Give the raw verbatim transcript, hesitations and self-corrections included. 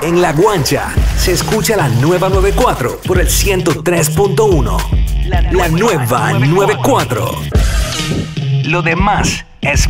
En La Guancha se escucha la nueva noventa y cuatro por el ciento tres punto uno. La nueva noventa y cuatro. Lo demás es